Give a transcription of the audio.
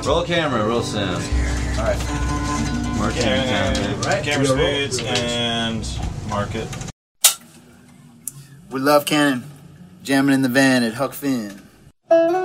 Roll camera, roll sound. Alright. Mark it in town, baby. Right. Camera speeds and market. We love Cannon. Jamming in the van at Huck Finn.